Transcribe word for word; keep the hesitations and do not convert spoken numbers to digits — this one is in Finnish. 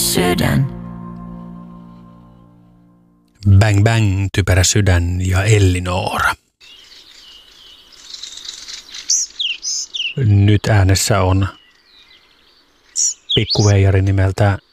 sydän. Bang Bang, Typerä sydän ja Ellinora. Nyt äänessä on pikkuveijari nimeltä